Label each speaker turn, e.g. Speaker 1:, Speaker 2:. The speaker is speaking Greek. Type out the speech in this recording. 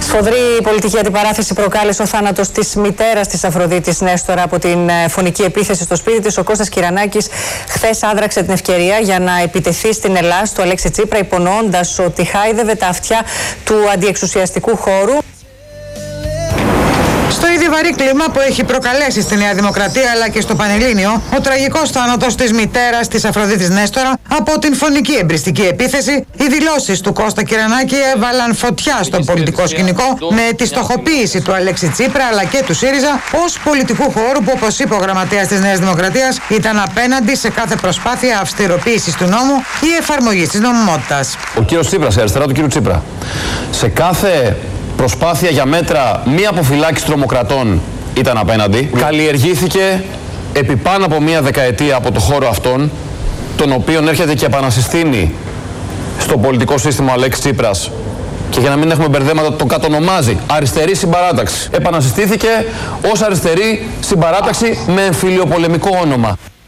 Speaker 1: Σφοδρή πολιτική αντιπαράθεση προκάλεσε ο θάνατος της μητέρας της Αφροδίτης Νέστορα από την φωνική επίθεση στο σπίτι της. Ο Κώστας Κυρανάκης χθες άδραξε την ευκαιρία για να επιτεθεί στην Ελλάδα του Αλέξη Τσίπρα, υπονοώντας ότι χάιδευε τα αυτιά του αντιεξουσιαστικού χώρου.
Speaker 2: Στο ίδιο βαρύ κλίμα που έχει προκαλέσει στη Νέα Δημοκρατία αλλά και στο Πανελλήνιο, ο τραγικός θάνατος της μητέρας της Αφροδίτης Νέστορα από την φωνική εμπριστική επίθεση, οι δηλώσεις του Κώστα Κυρανάκη έβαλαν φωτιά στο πολιτικό σκηνικό με τη στοχοποίηση του Αλέξη Τσίπρα αλλά και του ΣΥΡΙΖΑ ως πολιτικού χώρου που, όπως είπε ο γραμματέας της Νέας Δημοκρατίας, ήταν απέναντι σε κάθε προσπάθεια αυστηροποίησης του νόμου ή εφαρμογής της νομιμότητας.
Speaker 3: Ο κύριος Τσίπρας, η αριστερά του κύριου Τσίπρα, σε κάθε προσπάθεια για μέτρα μη αποφυλάκησης τρομοκρατών ήταν απέναντι. Καλλιεργήθηκε επί πάνω από μία δεκαετία από το χώρο αυτόν, τον οποίον έρχεται και επανασυστήνει στο πολιτικό σύστημα ο Αλέξης Τσίπρας, και για να μην έχουμε μπερδέματα τον κατονομάζει αριστερή συμπαράταξη. Επανασυστήθηκε ως αριστερή συμπαράταξη με εμφυλιοπολεμικό όνομα.